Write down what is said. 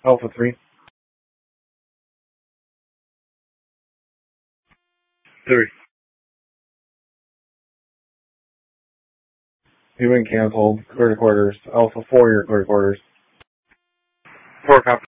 Alpha 3. 3. You've been canceled. Clear to quarters. Alpha 4, your clear to quarters. 4 copy.